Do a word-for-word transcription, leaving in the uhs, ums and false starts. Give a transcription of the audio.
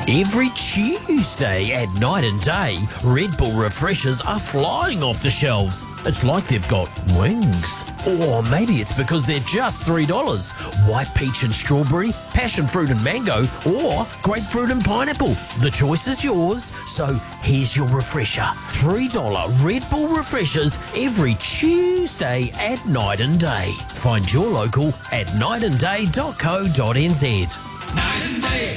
Every Tuesday at Night and Day, Red Bull refreshers are flying off the shelves. It's like they've got wings. Or maybe it's because they're just three dollars. White peach and strawberry, passion fruit and mango, or grapefruit and pineapple. The choice is yours, so here's your refresher. three dollars Red Bull refreshers every Tuesday at Night and Day. Find your local at night and day dot co dot n z. Night and Day.